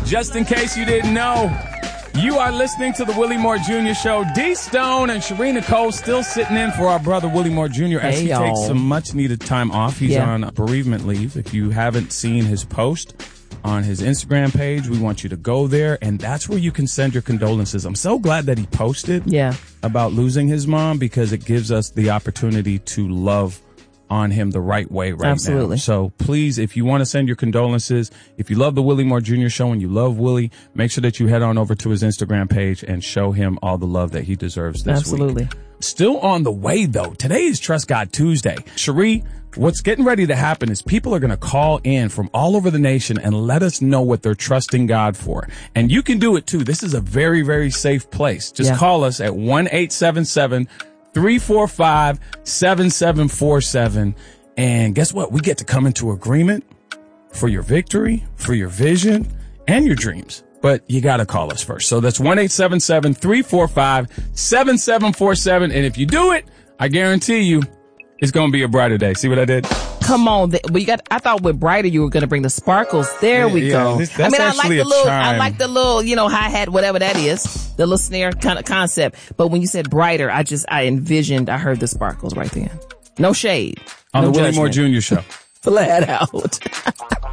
Just in case you didn't know, you are listening to the Willie Moore Jr. Show. D. Stone and Shereen Nicole still sitting in for our brother Willie Moore Jr. as he takes some much-needed time off. He's on bereavement leave. If you haven't seen his post on his Instagram page, we want you to go there, and that's where you can send your condolences. I'm so glad that he posted about losing his mom, because it gives us the opportunity to love on him the right way now. So please, if you want to send your condolences, if you love the Willie Moore Jr. Show and you love Willie, make sure that you head on over to his Instagram page and show him all the love that he deserves this week. Still on the way, though. Today is Trust God Tuesday. Cherie, what's getting ready to happen is people are going to call in from all over the nation and let us know what they're trusting God for. And you can do it, too. This is a very, very safe place. Just call us at 1-877-345-7747. And guess what? We get to come into agreement for your victory, for your vision, and your dreams. But you got to call us first. So that's 1-877-345-7747. And if you do it, I guarantee you it's going to be a brighter day. See what I did? Come on. I thought with brighter you were going to bring the sparkles. There we go. I like the little, hi-hat, whatever that is, the little snare kind of concept. But when you said brighter, I heard the sparkles right then. No shade. On no the judgment. Willie Moore Jr. Show. Flat out.